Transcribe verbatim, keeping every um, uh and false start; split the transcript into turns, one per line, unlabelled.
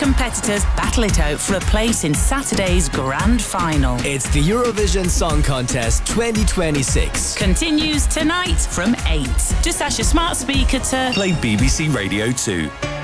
competitors battle it out for a place in Saturday's grand final.
It's the Eurovision Song Contest twenty twenty-six.
Continues tonight from eight. Just ask your smart speaker to
play B B C Radio two.